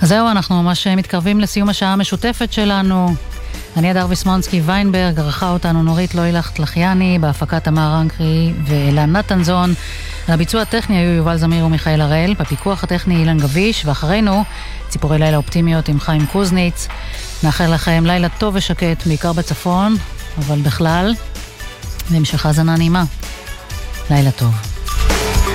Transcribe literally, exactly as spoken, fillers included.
אז זהו, אנחנו ממש מתקרבים לסיום השעה המשותפת שלנו. אני אדר ויסמונסקי ויינברג, ערכה אותנו נורית לוילך תלחייני, בהפקת תמר רנקרי ואילן נתנזון. על הביצוע הטכני היו יובל זמיר ומיכאל הראל, בפיקוח הטכני אילן גביש, ואחרינו ציפורי לילה אופטימיות עם חיים קוזניץ. נאחל לכם לילה טוב ושקט, בעיקר בצפון, אבל בכלל, והמשך האזנה נעימה. לילה טוב.